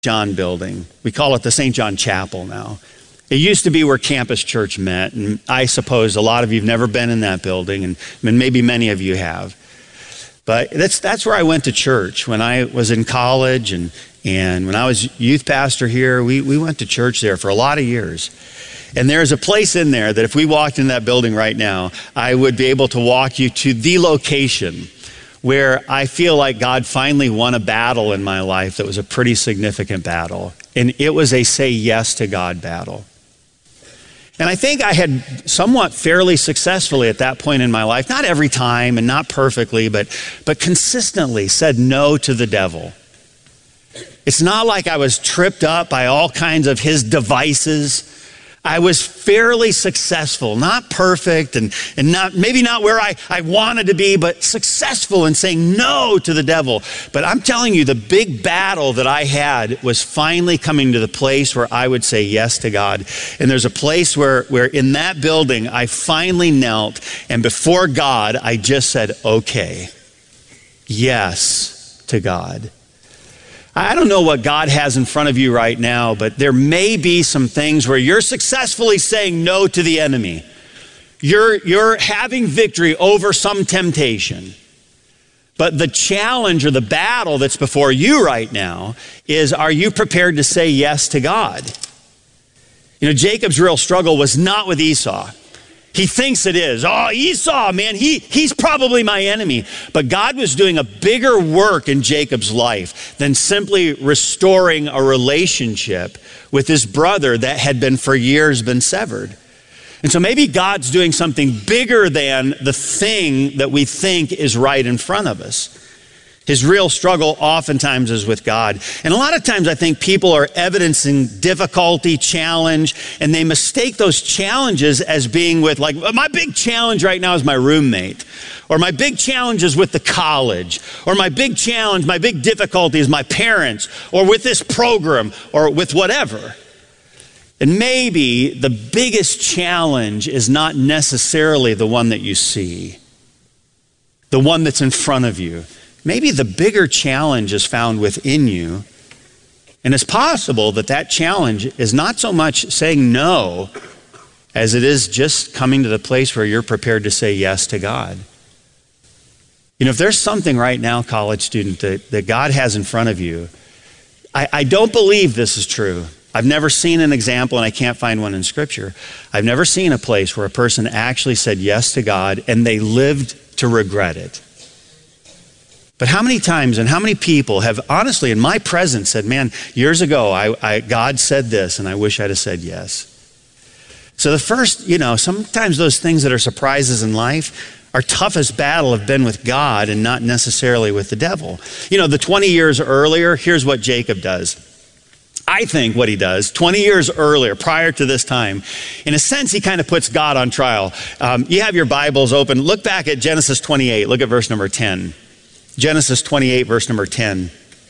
John building. We call it the St. John Chapel now. It used to be where Campus Church met, and I suppose a lot of you have never been in that building, and maybe many of you have. But that's where I went to church when I was in college, and when I was youth pastor here, we went to church there for a lot of years. And there's a place in there that if we walked in that building right now, I would be able to walk you to the location where I feel like God finally won a battle in my life that was a pretty significant battle. And it was a say yes to God battle. And I think I had somewhat fairly successfully at that point in my life, not every time and not perfectly, but consistently said no to the devil. It's not like I was tripped up by all kinds of his devices. I was fairly successful, not perfect and not maybe not where I wanted to be, but successful in saying no to the devil. But I'm telling you, the big battle that I had was finally coming to the place where I would say yes to God. And there's a place where in that building, I finally knelt, and before God, I just said, okay, yes to God. I don't know what God has in front of you right now, but there may be some things where you're successfully saying no to the enemy. You're having victory over some temptation. But the challenge or the battle that's before you right now is, are you prepared to say yes to God? You know, Jacob's real struggle was not with Esau. He thinks it is. Oh, Esau, man, he's probably my enemy. But God was doing a bigger work in Jacob's life than simply restoring a relationship with his brother that had been for years been severed. And so maybe God's doing something bigger than the thing that we think is right in front of us. His real struggle oftentimes is with God. And a lot of times I think people are evidencing difficulty, challenge, and they mistake those challenges as being with, like, my big challenge right now is my roommate, or my big challenge is with the college, or my big challenge, my big difficulty is my parents, or with this program, or with whatever. And maybe the biggest challenge is not necessarily the one that you see, the one that's in front of you. Maybe the bigger challenge is found within you. And it's possible that that challenge is not so much saying no as it is just coming to the place where you're prepared to say yes to God. You know, if there's something right now, college student, that God has in front of you, I don't believe this is true. I've never seen an example, and I can't find one in Scripture. I've never seen a place where a person actually said yes to God and they lived to regret it. But how many times and how many people have honestly in my presence said, man, years ago, God said this and I wish I'd have said yes. So the first, sometimes those things that are surprises in life, our toughest battle have been with God and not necessarily with the devil. You know, the 20 years earlier, here's what Jacob does. I think what he does, 20 years earlier, prior to this time, in a sense, he kind of puts God on trial. You have your Bibles open. Look back at Genesis 28. Look at verse number 10. Genesis 28, verse number 10.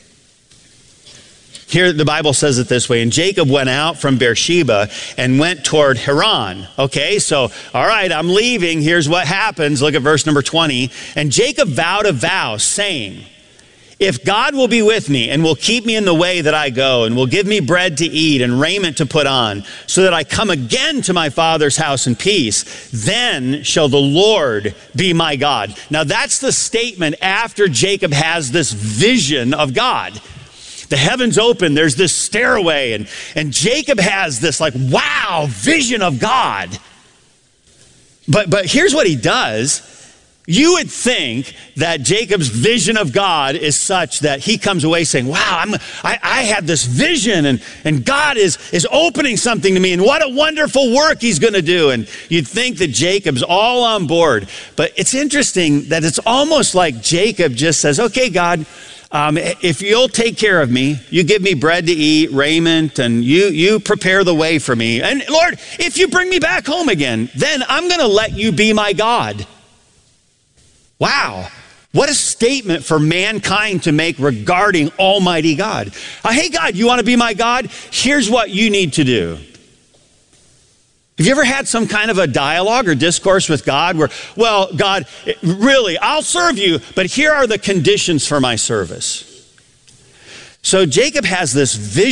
Here the Bible says it this way, and Jacob went out from Beersheba and went toward Haran. Okay, so, all right, I'm leaving. Here's what happens. Look at verse number 20. And Jacob vowed a vow, saying, if God will be with me and will keep me in the way that I go and will give me bread to eat and raiment to put on so that I come again to my father's house in peace, then shall the Lord be my God. Now that's the statement after Jacob has this vision of God. The heavens open, there's this stairway, and Jacob has this like, wow, vision of God. But here's what he does. You would think that Jacob's vision of God is such that he comes away saying, wow, I have this vision and God is opening something to me, and what a wonderful work he's going to do. And you'd think that Jacob's all on board. But it's interesting that it's almost like Jacob just says, okay, God, if you'll take care of me, you give me bread to eat, raiment, and you prepare the way for me. And Lord, if you bring me back home again, then I'm going to let you be my God. Wow, what a statement for mankind to make regarding Almighty God. Hey God, you want to be my God? Here's what you need to do. Have you ever had some kind of a dialogue or discourse with God where, well, God, really, I'll serve you, but here are the conditions for my service. So Jacob has this vision